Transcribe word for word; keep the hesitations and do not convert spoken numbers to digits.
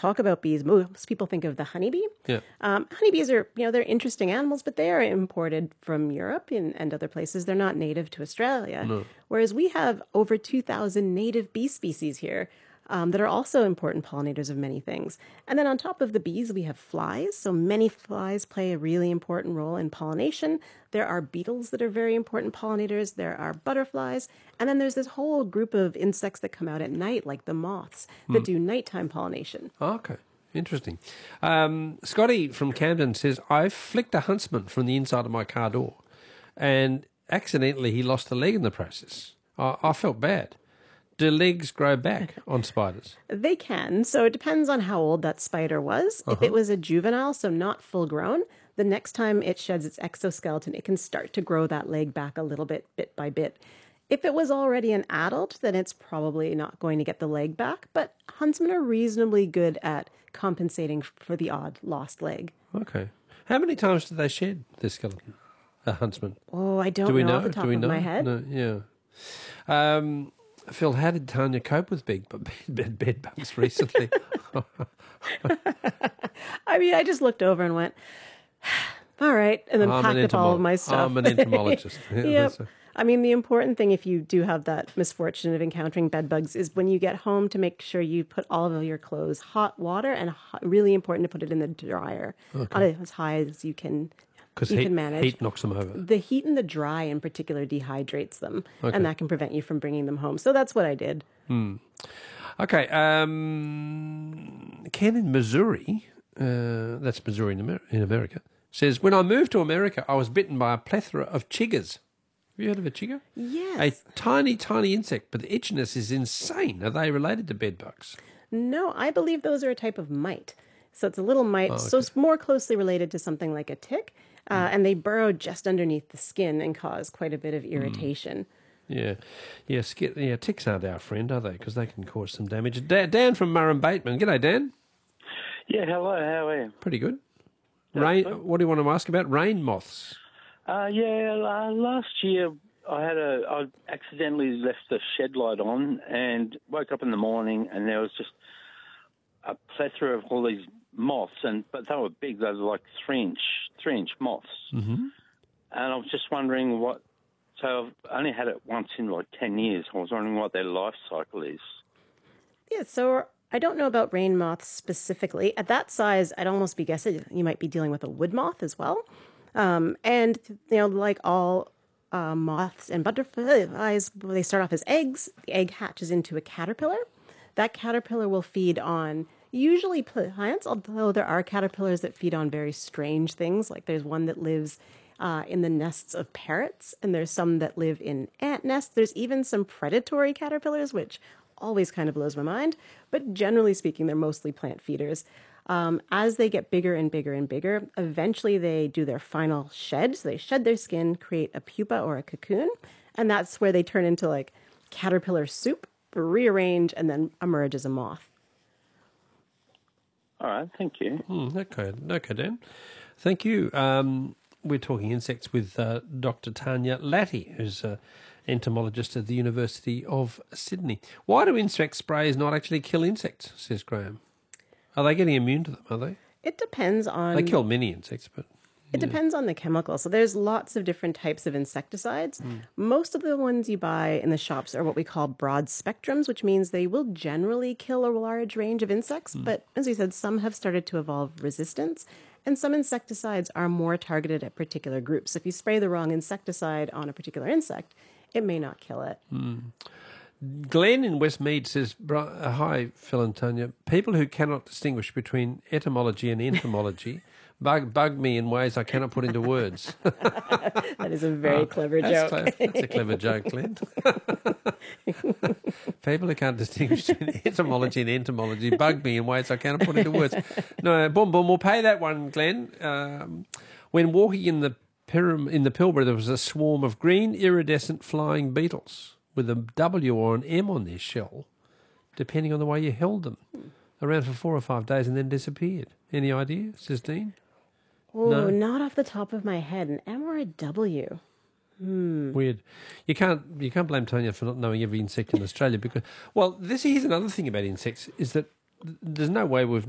talk about bees, most people think of the honeybee. Yeah. Um, honeybees are, you know, they're interesting animals, but they are imported from Europe and, and other places. They're not native to Australia. No. Whereas we have over two thousand native bee species here. Um, that are also important pollinators of many things. And then on top of the bees, we have flies. So many flies play a really important role in pollination. There are beetles that are very important pollinators. There are butterflies. And then there's this whole group of insects that come out at night, like the moths, that Mm. do nighttime pollination. Okay, interesting. Um, Scotty from Camden says, I flicked a huntsman from the inside of my car door and accidentally he lost a leg in the process. I, I felt bad. Do legs grow back on spiders? They can. So it depends on how old that spider was. Uh-huh. If it was a juvenile, so not full grown, the next time it sheds its exoskeleton, it can start to grow that leg back a little bit, bit by bit. If it was already an adult, then it's probably not going to get the leg back. But huntsmen are reasonably good at compensating for the odd lost leg. Okay. How many times do they shed their skeleton, a huntsman? Oh, I don't Do we know, know? off the top Do we of know? my head. No, yeah. Um, Phil, how did Tanya cope with big bed, bed, bed bugs recently? I mean, I just looked over and went, all right, and then I'm packed an up all of entomolo- my stuff. I'm an entomologist. Yeah, Yep. that's a- I mean, the important thing if you do have that misfortune of encountering bed bugs is when you get home to make sure you put all of your clothes hot water and hot, really important to put it in the dryer Okay. on as high as you can. Because you heat, can manage. heat knocks them over. The heat in the dry in particular dehydrates them, Okay. and that can prevent you from bringing them home. So that's what I did. Hmm. Okay. Um, Ken in Missouri, uh, that's Missouri in, Amer- in America, says, when I moved to America, I was bitten by a plethora of chiggers. Have you heard of a chigger? Yes. A tiny, tiny insect, but the itchiness is insane. Are they related to bedbugs? No, I believe those are a type of mite. So it's a little mite, Oh, so okay. it's more closely related to something like a tick, uh, and they burrow just underneath the skin and cause quite a bit of irritation. Yeah. Yeah, sk- yeah ticks aren't our friend, are they? Because they can cause some damage. Dan, Dan from Murrum Bateman. G'day, Dan. Yeah, hello, how are you? Pretty good. That's Rain. good. What do you want to ask about? Rain moths. Uh, yeah, uh, last year I had a, I accidentally left the shed light on and woke up in the morning and there was just a plethora of all these moths, and but they were big. They were like three inch, three inch moths. Mm-hmm. And I was just wondering what. So I've only had it once in like ten years. I was wondering what their life cycle is. Yeah, so I don't know about rain moths specifically. At that size, I'd almost be guessing you might be dealing with a wood moth as well. Um, and, you know, like all uh, moths and butterflies, they start off as eggs. The egg hatches into a caterpillar. That caterpillar will feed on usually plants, although there are caterpillars that feed on very strange things. Like there's one that lives uh, in the nests of parrots, and there's some that live in ant nests. There's even some predatory caterpillars, which always kind of blows my mind. But generally speaking, they're mostly plant feeders. Um, as they get bigger and bigger and bigger, eventually they do their final shed. So they shed their skin, create a pupa or a cocoon, and that's where they turn into like caterpillar soup, rearrange, and then emerge as a moth. All right, thank you. Mm, okay, okay, Dan. Thank you. Um, we're talking insects with uh, Doctor Tanya Latty, who's an entomologist at the University of Sydney. Why do insect sprays not actually kill insects, says Graham? Are they getting immune to them, are they? It depends on... They kill many insects, but... It depends on the chemical. So there's lots of different types of insecticides. Mm. Most of the ones you buy in the shops are what we call broad spectrums, which means they will generally kill a large range of insects. Mm. But as we said, some have started to evolve resistance, and some insecticides are more targeted at particular groups. So if you spray the wrong insecticide on a particular insect, it may not kill it. Mm. Glenn in Westmead says, "Bro- uh, hi, Phil and Tanya. People who cannot distinguish between etymology and entomology bug, bug me in ways I cannot put into words." That is a very Oh, clever that's joke. clever. That's a clever joke, Glenn. People who can't distinguish between etymology and entomology bug me in ways I cannot put into words. No, boom, boom, we'll pay that one, Glenn. Um, when walking in the Pyram- in the Pilbara, there was a swarm of green iridescent flying beetles with a W or an M on their shell, depending on the way you held them. Around for four or five days and then disappeared. Any idea, says Dean? Oh, No. not off the top of my head. An M or a W? Hmm. Weird. You can't you can't blame Tanya for not knowing every insect in Australia because, well, this here's another thing about insects is that th- there's no way we've